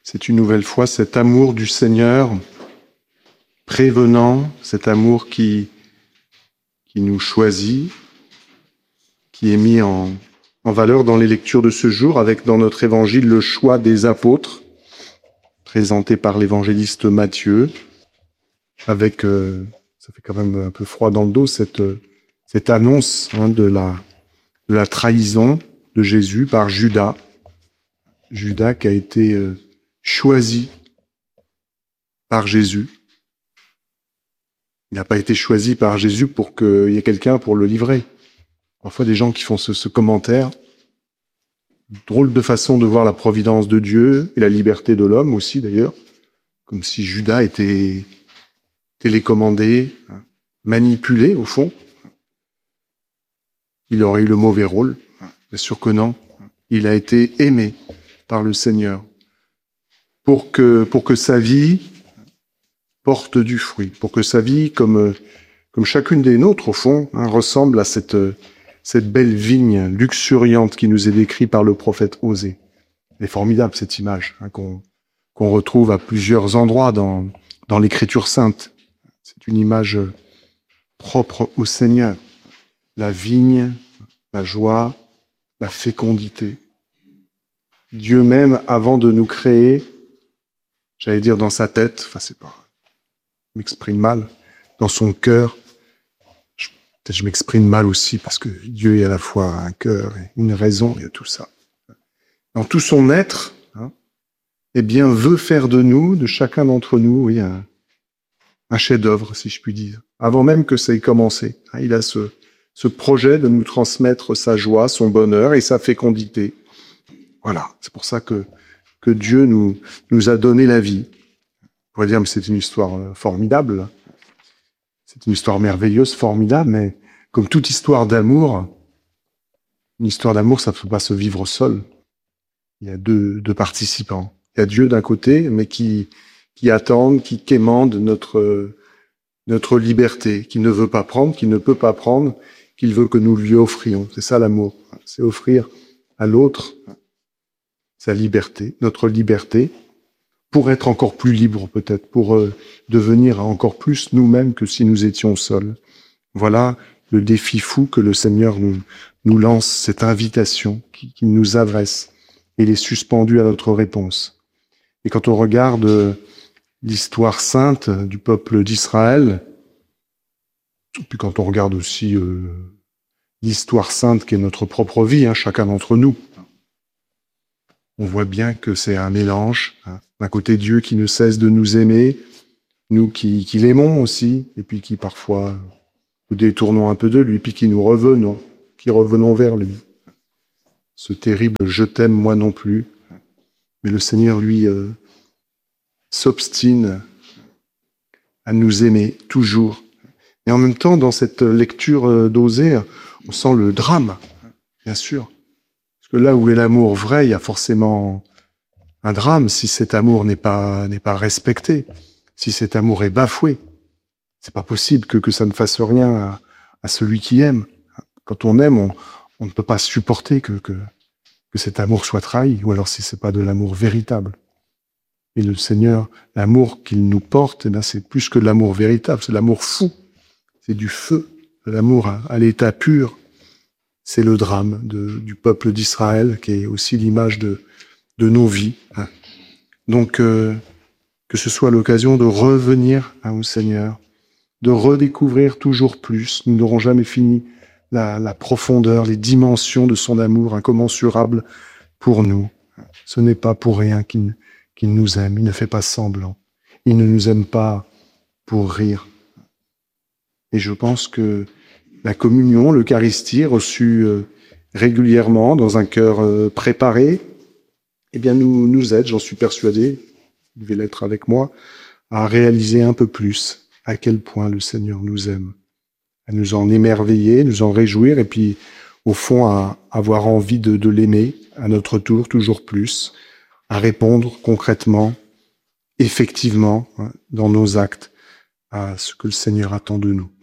C'est une nouvelle fois cet amour du Seigneur prévenant, cet amour qui nous choisit, qui est mis en valeur dans les lectures de ce jour, avec dans notre évangile le choix des apôtres, présenté par l'évangéliste Matthieu, avec, ça fait quand même un peu froid dans le dos, cette annonce de la trahison de Jésus par Judas. Judas qui a été choisi par Jésus. Il n'a pas été choisi par Jésus pour qu'il y ait quelqu'un pour le livrer. Parfois, des gens qui font ce commentaire, drôle de façon de voir la providence de Dieu et la liberté de l'homme aussi, d'ailleurs, comme si Judas était télécommandé, manipulé, au fond. Il aurait eu le mauvais rôle. Bien sûr que non. Il a été aimé par le Seigneur pour que sa vie porte du fruit, pour que sa vie, comme chacune des nôtres, au fond, ressemble à cette belle vigne luxuriante qui nous est décrite par le prophète Osée. Elle est formidable, cette image, qu'on retrouve à plusieurs endroits dans l'Écriture sainte. C'est une image propre au Seigneur. La vigne, la joie, la fécondité. Dieu même, avant de nous créer, j'allais dire dans sa tête, c'est pas, je m'exprime mal, dans son cœur, peut-être je m'exprime mal aussi, parce que Dieu est à la fois un cœur et une raison, il y a tout ça. Dans tout son être, eh bien, veut faire de nous, de chacun d'entre nous, oui, un chef-d'œuvre, si je puis dire. Avant même que ça ait commencé, il a ce projet de nous transmettre sa joie, son bonheur et sa fécondité. Voilà, c'est pour ça que Dieu nous a donné la vie. On pourrait dire, mais c'est une histoire formidable. C'est une histoire merveilleuse, formidable, mais comme toute histoire d'amour, une histoire d'amour, ça ne peut pas se vivre seul. Il y a deux participants. Il y a Dieu d'un côté, mais qui attendent, qui quémandent notre liberté, qui ne veut pas prendre, qui ne peut pas prendre, qu'il veut que nous lui offrions. C'est ça l'amour. C'est offrir à l'autre sa liberté, notre liberté, pour être encore plus libre peut-être, pour devenir encore plus nous-mêmes que si nous étions seuls. Voilà le défi fou que le Seigneur nous lance, cette invitation qu'il nous adresse. Il est suspendu à notre réponse. Et quand on regarde l'histoire sainte du peuple d'Israël, puis quand on regarde aussi l'histoire sainte qui est notre propre vie, chacun d'entre nous, on voit bien que c'est un mélange. D'un côté, Dieu qui ne cesse de nous aimer, nous qui l'aimons aussi, et puis qui parfois nous détournons un peu de lui, puis qui revenons vers lui. Ce terrible « je t'aime, moi non plus ». Mais le Seigneur, lui, s'obstine à nous aimer toujours. Et en même temps, dans cette lecture d'Osée, on sent le drame, bien sûr. Parce que là où est l'amour vrai, il y a forcément un drame si cet amour n'est pas respecté, si cet amour est bafoué. C'est pas possible que ça ne fasse rien à celui qui aime. Quand on aime, on ne peut pas supporter que cet amour soit trahi, ou alors si c'est pas de l'amour véritable. Et le Seigneur, l'amour qu'il nous porte, c'est plus que de l'amour véritable, c'est l'amour fou. C'est du feu, de l'amour à l'état pur. C'est le drame du peuple d'Israël, qui est aussi l'image de nos vies. Donc, que ce soit l'occasion de revenir au Seigneur, de redécouvrir toujours plus. Nous n'aurons jamais fini la profondeur, les dimensions de son amour incommensurable pour nous. Ce n'est pas pour rien qu'il nous aime. Il ne fait pas semblant. Il ne nous aime pas pour rire. Et je pense que la communion, l'Eucharistie, reçue régulièrement dans un cœur préparé, eh bien nous aide, j'en suis persuadé, vous devez l'être avec moi, à réaliser un peu plus à quel point le Seigneur nous aime, à nous en émerveiller, nous en réjouir, et puis au fond à avoir envie de l'aimer à notre tour toujours plus, à répondre concrètement, effectivement, dans nos actes, à ce que le Seigneur attend de nous.